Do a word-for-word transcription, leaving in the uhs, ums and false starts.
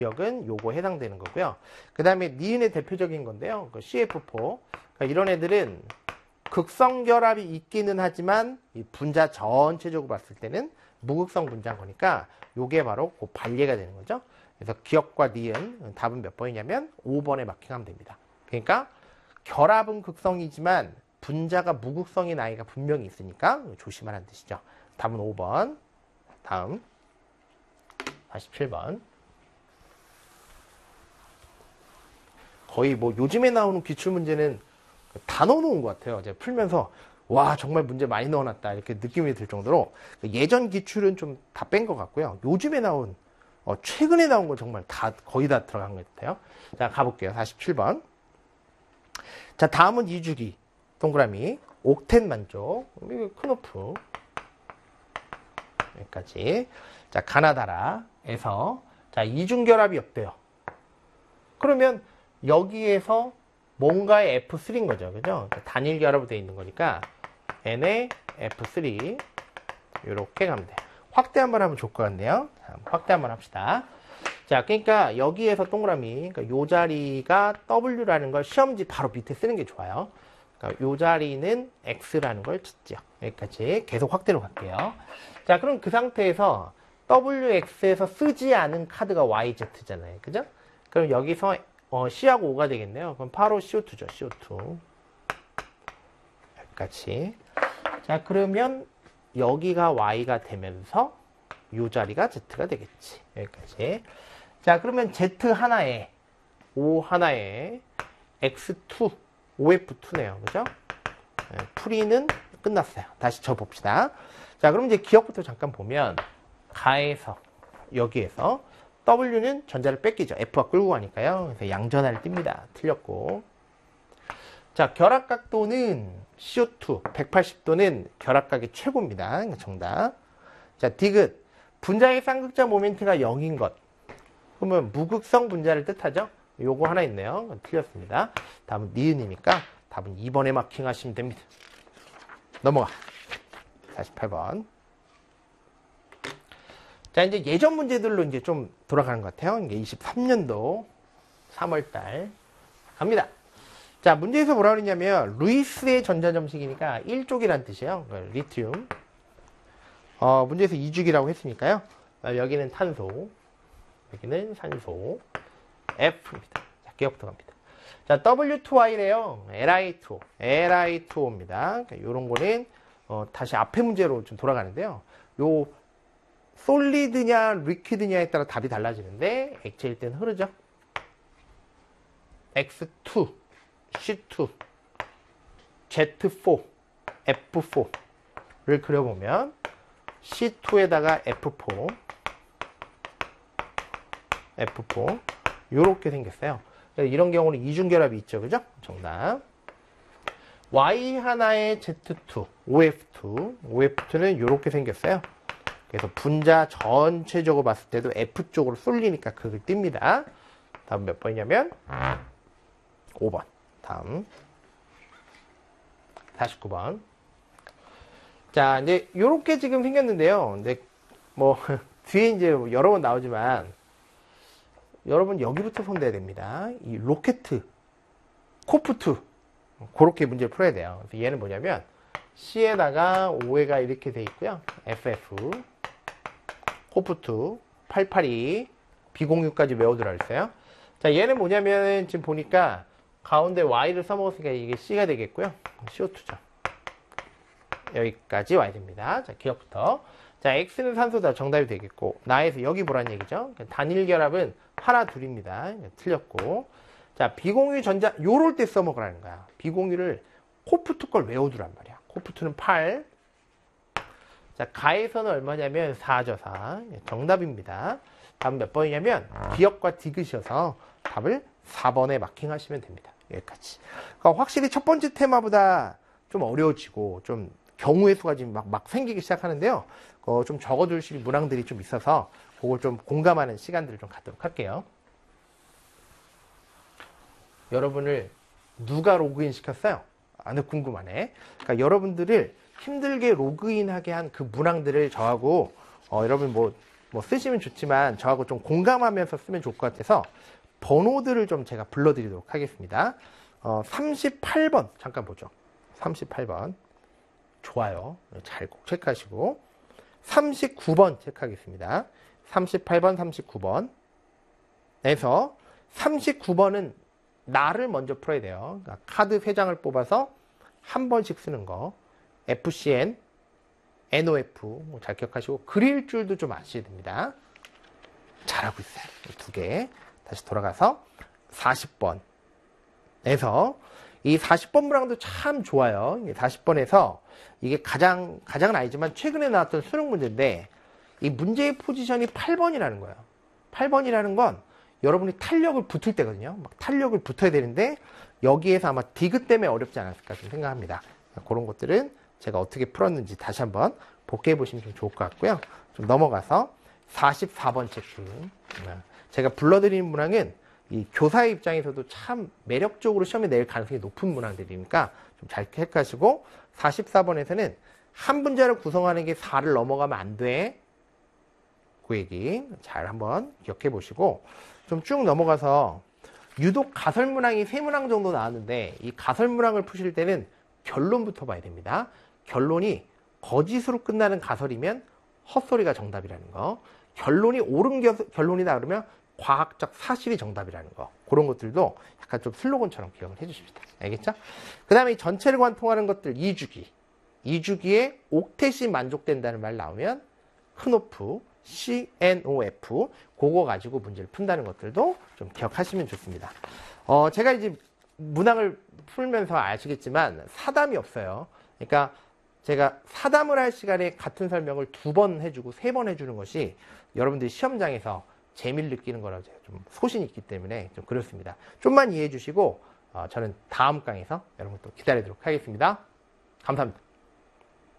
역은 요거 해당되는 거고요. 그 다음에 니은의 대표적인 건데요. 그 씨에프 사. 그러니까 이런 애들은 극성 결합이 있기는 하지만 이 분자 전체적으로 봤을 때는 무극성 분자인 거니까 요게 바로 그 반례가 되는 거죠. 그래서 기역과 니은 답은 몇 번이냐면 오 번에 마킹하면 됩니다. 그러니까 결합은 극성이지만 분자가 무극성인 아이가 분명히 있으니까 조심하라는 뜻이죠. 답은 오 번. 다음 사십칠 번. 거의 뭐 요즘에 나오는 기출문제는 다 넣어놓은 것 같아요. 제가 풀면서 와 정말 문제 많이 넣어놨다 이렇게 느낌이 들 정도로 예전 기출은 좀 다 뺀 것 같고요. 요즘에 나온 어, 최근에 나온 건 정말 다 거의 다 들어간 것 같아요. 자 가볼게요. 사십칠 번. 자 다음은 이 주기 동그라미 옥텐 만족 크노프 여기까지. 자 가나다라에서 자 이중결합이 없대요. 그러면 여기에서 뭔가의 에프 쓰리인 거죠. 그죠? 단일 결합으로 되어 있는 거니까 N의 에프 쓰리 이렇게 가면 돼요. 확대 한번 하면 좋을 것 같네요. 확대 한번 합시다. 자, 그러니까 여기에서 동그라미, 그러니까 요 자리가 W라는 걸 시험지 바로 밑에 쓰는 게 좋아요. 그러니까 요 자리는 X라는 걸 쳤죠. 여기까지 계속 확대로 갈게요. 자, 그럼 그 상태에서 더블유엑스에서 쓰지 않은 카드가 와이제트잖아요. 그죠? 그럼 여기서 어, C하고 O가 되겠네요. 그럼 바로 씨오 투죠. 씨오 투. 여기까지. 자, 그러면 여기가 Y가 되면서 이 자리가 Z가 되겠지. 여기까지. 자, 그러면 Z 하나에 O 하나에 엑스 투, 오에프 투네요. 그죠? 네, 풀이는 끝났어요. 다시 쳐봅시다. 자, 그럼 이제 기억부터 잠깐 보면 가에서 여기에서 W는 전자를 뺏기죠. F가 끌고 가니까요. 그래서 양전하를 띱니다. 틀렸고. 자, 결합각도는 씨오 투 백팔십 도는 결합각이 최고입니다. 정답. 자, 디귿. 분자의 쌍극자 모멘트가 영인 것. 그러면 무극성 분자를 뜻하죠? 요거 하나 있네요. 틀렸습니다. 다음은 니은이니까 답은 이 번에 마킹하시면 됩니다. 넘어가. 사십팔 번. 자, 이제 예전 문제들로 이제 좀 돌아가는 것 같아요. 이게 이십삼 년도 삼월 달 갑니다. 자, 문제에서 뭐라 그러냐면 루이스의 전자점식이니까 일 쪽이란 뜻이에요. 리튬. 어, 문제에서 이 주기라고 했으니까요. 어, 여기는 탄소, 여기는 산소, F입니다. 자, 기억부터 갑니다. 자, 더블유 투 와이래요. 엘아이 투 오, 엘아이 투 오입니다. 그러니까 이런 거는 어, 다시 앞에 문제로 좀 돌아가는데요. 요 솔리드냐 리퀴드냐에 따라 답이 달라지는데 액체일 때는 흐르죠. 엑스 투, 씨 투, 제트 사, 에프 사를 그려보면 씨 투에다가 에프 사, 에프 사 요렇게 생겼어요. 이런 경우는 이중결합이 있죠. 그죠? 정답. Y 하나에 제트 투, 오에프 투, 오에프 투는 요렇게 생겼어요. 그래서 분자 전체적으로 봤을 때도 F 쪽으로 쏠리니까 그걸 띱니다. 다음 몇 번이냐면 오 번. 다음 사십구 번. 자, 이제 요렇게 지금 생겼는데요. 근데 뭐 뒤에 이제 여러 번 나오지만 여러분 여기부터 손대야 됩니다. 이 로켓 코프트 그렇게 문제를 풀어야 돼요. 그래서 얘는 뭐냐면 C에다가 오에가 이렇게 돼 있고요. 에프에프 코프트 팔팔이 비공유까지 외워두라 그랬어요. 자, 얘는 뭐냐면 지금 보니까 가운데 Y를 써먹었으니까 이게 C가 되겠고요. 씨오 투죠. 여기까지 와야 됩니다. 자, 기억부터. 자, X는 산소다. 정답이 되겠고, 나에서 여기 보란 얘기죠. 단일 결합은 하나, 둘입니다. 틀렸고. 자, 비공유 전자, 요럴 때 써먹으라는 거야. 비공유를 코프트 걸 외워두란 말이야. 코프트는 팔. 자, 가에서는 얼마냐면 사죠, 사. 정답입니다. 다음 몇 번이냐면 기억과 디귿이어서 답을 사 번에 마킹하시면 됩니다. 여기까지. 그러니까 확실히 첫 번째 테마보다 좀 어려워지고 좀 경우의 수가 지금 막, 막 생기기 시작하는데요. 어, 좀 적어두실 문항들이 좀 있어서 그걸 좀 공감하는 시간들을 좀 갖도록 할게요. 여러분을 누가 로그인 시켰어요? 아, 네, 궁금하네. 그러니까 여러분들을 힘들게 로그인하게 한 그 문항들을 저하고 어, 여러분 뭐 뭐 쓰시면 좋지만 저하고 좀 공감하면서 쓰면 좋을 것 같아서 번호들을 좀 제가 불러드리도록 하겠습니다. 어, 삼십팔 번 잠깐 보죠. 삼십팔 번 좋아요. 잘 꼭 체크하시고 삼십구 번 체크하겠습니다. 삼십팔 번, 삼십구 번에서 삼십구 번은 나를 먼저 풀어야 돼요. 그러니까 카드 세 장을 뽑아서 한 번씩 쓰는 거. 에프씨엔, 엔오에프 잘 기억하시고 그릴 줄도 좀 아셔야 됩니다. 잘하고 있어요. 두 개. 다시 돌아가서 사십 번에서 이 사십 번 문항도 참 좋아요. 사십 번에서 이게 가장, 가장은 아니지만 최근에 나왔던 수능 문제인데 이 문제의 포지션이 팔 번이라는 거예요. 팔 번이라는 건 여러분이 탄력을 붙을 때거든요. 막 탄력을 붙어야 되는데 여기에서 아마 디귿 때문에 어렵지 않았을까 좀 생각합니다. 그런 것들은 제가 어떻게 풀었는지 다시 한번 복귀해 보시면 좀 좋을 것 같고요. 좀 넘어가서 사십사 번 체크. 제가 불러드리는 문항은 이 교사의 입장에서도 참 매력적으로 시험에 낼 가능성이 높은 문항들이니까 좀 잘 체크하시고 사십사 번에서는 한 문제를 구성하는 게 사를 넘어가면 안 돼. 그 얘기 잘 한번 기억해 보시고 좀 쭉 넘어가서 유독 가설 문항이 세 문항 정도 나왔는데 이 가설 문항을 푸실 때는 결론부터 봐야 됩니다. 결론이 거짓으로 끝나는 가설이면 헛소리가 정답이라는 거. 결론이 옳은 겨, 결론이다 그러면 과학적 사실이 정답이라는 거. 그런 것들도 약간 좀 슬로건처럼 기억을 해 주십시다. 알겠죠? 그 다음에 전체를 관통하는 것들 이 주기. 이 주기에 옥텟이 만족된다는 말 나오면 크노프, 씨엔오에프 그거 가지고 문제를 푼다는 것들도 좀 기억하시면 좋습니다. 어, 제가 이제 문항을 풀면서 아시겠지만 사담이 없어요. 그러니까 제가 사담을 할 시간에 같은 설명을 두 번 해주고 세 번 해주는 것이 여러분들이 시험장에서 재미를 느끼는 거라고 제가 좀 소신이 있기 때문에 좀 그렇습니다. 좀만 이해해 주시고 어, 저는 다음 강에서 여러분 또 기다리도록 하겠습니다. 감사합니다.